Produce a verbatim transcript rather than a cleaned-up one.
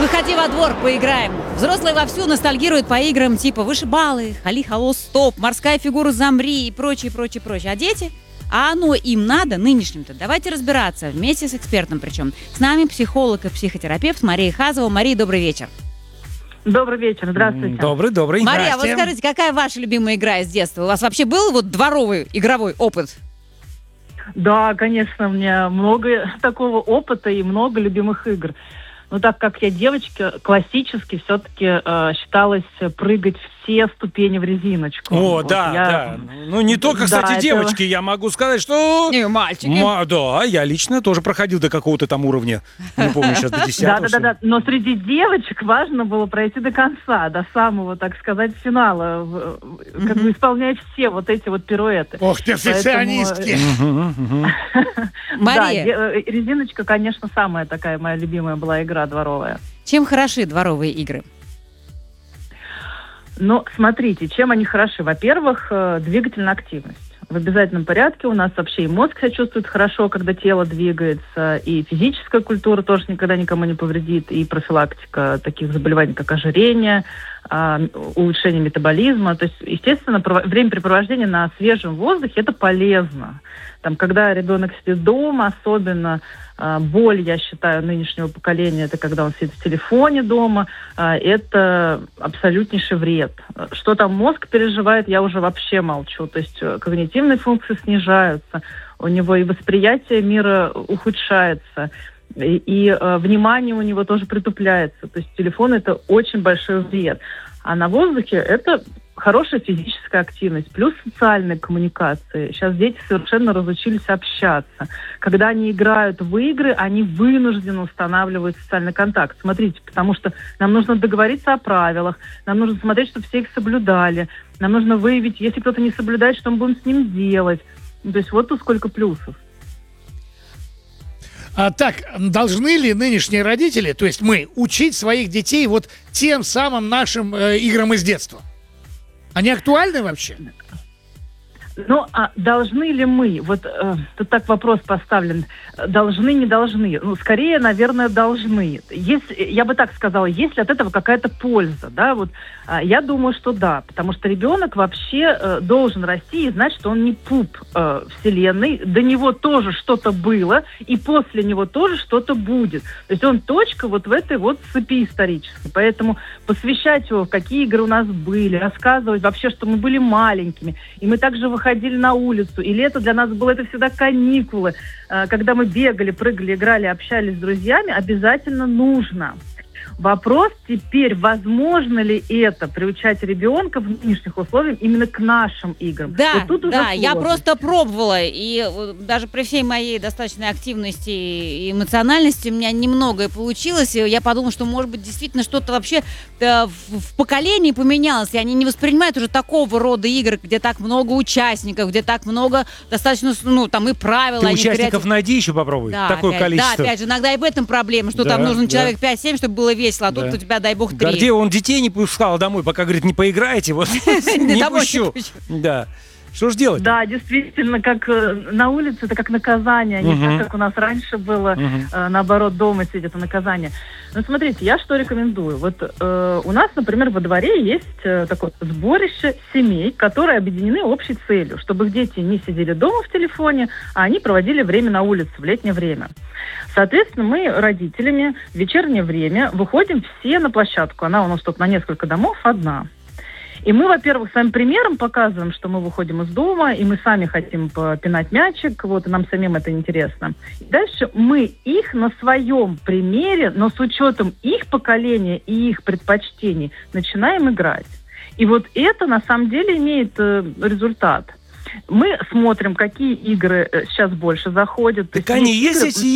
Выходи во двор, поиграем. Взрослые вовсю ностальгируют по играм типа «Вышибалы», «Хали, хало, стоп», «Морская фигура, замри» и прочее, прочее, прочее. А дети? А оно им надо, нынешним-то? Давайте разбираться, вместе с экспертом причем. С нами психолог и психотерапевт Мария Хазова. Мария, добрый вечер. Добрый вечер, здравствуйте. Добрый, добрый. Мария, а вот скажите, какая ваша любимая игра из детства? У вас вообще был вот дворовый игровой опыт? Да, конечно, у меня много такого опыта и много любимых игр. Но так как я девочка, классически все-таки э, считалось прыгать все ступени в резиночку. О, вот да, я... да. Ну, не только, кстати, да, девочки, это... я могу сказать, что... И мальчики. Ма- да, я лично тоже проходил до какого-то там уровня. Не помню, сейчас до десятого. Да, да, да, но среди девочек важно было пройти до конца, до самого, так сказать, финала, как бы исполнять все вот эти вот пируэты. Ох, перфекционистки! Мария. Да, резиночка, конечно, самая такая моя любимая была игра дворовая. Чем хороши дворовые игры? Ну, смотрите, чем они хороши. Во-первых, двигательная активность. В обязательном порядке у нас вообще и мозг себя чувствует хорошо, когда тело двигается, и физическая культура тоже никогда никому не повредит, и профилактика таких заболеваний, как ожирение, улучшение метаболизма. То есть, естественно, времяпрепровождение на свежем воздухе – это полезно. Там, когда ребенок сидит дома, особенно э, боль, я считаю, нынешнего поколения, это когда он сидит в телефоне дома, э, это абсолютнейший вред. Что там мозг переживает, я уже вообще молчу. То есть э, когнитивные функции снижаются, у него и восприятие мира ухудшается, и, и э, внимание у него тоже притупляется. То есть телефон – это очень большой вред. А на воздухе это хорошая физическая активность, плюс социальные коммуникации. Сейчас дети совершенно разучились общаться. Когда они играют в игры, они вынуждены устанавливать социальный контакт. Смотрите, потому что нам нужно договориться о правилах, нам нужно смотреть, чтобы все их соблюдали, нам нужно выявить, если кто-то не соблюдает, что мы будем с ним делать. То есть вот тут сколько плюсов. А так, должны ли нынешние родители, то есть мы, учить своих детей вот тем самым нашим э, играм из детства? Они актуальны вообще? Ну, а должны ли мы? Вот э, тут так вопрос поставлен. Должны, не должны? Ну, скорее, наверное, должны. Если, я бы так сказала, есть ли от этого какая-то польза, да? Вот э, я думаю, что да, потому что ребенок вообще э, должен расти и знать, что он не пуп э, вселенной, до него тоже что-то было, и после него тоже что-то будет. То есть он точка вот в этой вот цепи исторической. Поэтому посвящать его, какие игры у нас были, рассказывать вообще, что мы были маленькими, и мы также выходили ходили на улицу, и лето для нас было это всегда каникулы, когда мы бегали, прыгали, играли, общались с друзьями, обязательно нужно. Вопрос теперь, возможно ли это приучать ребенка в нынешних условиях именно к нашим играм? Да, вот тут да, уже я сложно. просто пробовала, и даже при всей моей достаточной активности и эмоциональности у меня немногое получилось, и я подумала, что, может быть, действительно что-то вообще в поколении поменялось, и они не воспринимают уже такого рода игр, где так много участников, где так много достаточно, ну, там и правила. Ты они участников говорят... найди еще попробуй, да, такое опять, количество. Да, опять же, иногда и в этом проблема, что да, там нужно да. человек пять-семь, чтобы было весело, а да. тут у тебя, дай бог, три. Гордеева, он детей не пускал домой, пока, говорит, не поиграете, вот не пущу. Да. Что ж делать? Да, действительно, как на улице, это как наказание, а не uh-huh. так, как у нас раньше было, uh-huh. э, наоборот, дома сидят, это наказание. Ну, смотрите, я что рекомендую. Вот э, у нас, например, во дворе есть э, такое сборище семей, которые объединены общей целью, чтобы их дети не сидели дома в телефоне, а они проводили время на улице в летнее время. Соответственно, мы родителями в вечернее время выходим все на площадку. Она у нас тут на несколько домов одна. И мы, во-первых, своим примером показываем, что мы выходим из дома, и мы сами хотим попинать мячик, вот, и нам самим это интересно. И дальше мы их на своем примере, но с учетом их поколения и их предпочтений, начинаем играть. И вот это, на самом деле, имеет э, результат. Мы смотрим, какие игры сейчас больше заходят. Так они есть эти